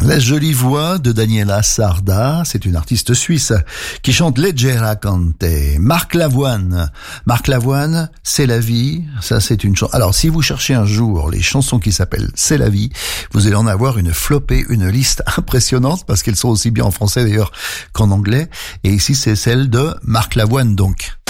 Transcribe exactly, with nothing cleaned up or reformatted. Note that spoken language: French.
La jolie voix de Daniela Sarda, c'est une artiste suisse qui chante Leggera Cante. Marc Lavoine. Marc Lavoine, C'est la vie. Ça, c'est une chanson. Alors, si vous cherchez un jour les chansons qui s'appellent C'est la vie, vous allez en avoir une flopée, une liste impressionnante parce qu'elles sont aussi bien en français d'ailleurs qu'en anglais. Et ici, c'est celle de Marc Lavoine, donc.